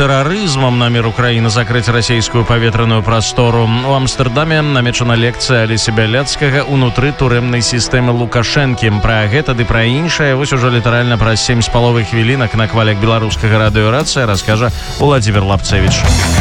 тэрарызмам намер Украіны закрыць расійскую паветраную прастору. У Амстэрдаме намечана лекцыя Алеся Бяляцкага ўнутры турэмнай сістэмы Лукашэнкі. Пра гэта ды пра іншае вось ужо літаральна праз 7,5 хвілінак на хвалях беларускага радыёрацыя раскажа Владзімір Лапцевіч.